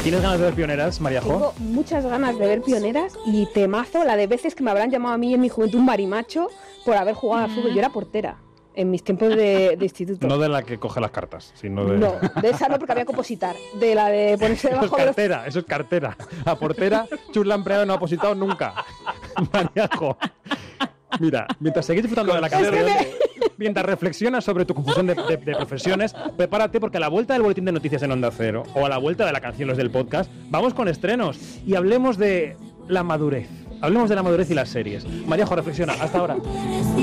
¿Tienes ganas de ver Pioneras, Mariajo? Tengo muchas ganas de ver Pioneras y temazo la de veces que me habrán llamado a mí en mi juventud un marimacho por haber jugado al fútbol. Yo era portera en mis tiempos de instituto. No de la que coge las cartas, sino de... No, de esa no, porque había que opositar. De la de ponerse debajo de los... Eso es cartera. A portera, Chus Lampreado no ha opositado nunca. Mariajo. Mira, mientras seguís disfrutando de la canción, mientras reflexionas sobre tu confusión de profesiones, prepárate porque a la vuelta del boletín de noticias en Onda Cero o a la vuelta de la canción Los del Podcast, vamos con estrenos y hablemos de la madurez. Hablemos de la madurez y las series. Mariajo, reflexiona. Hasta ahora.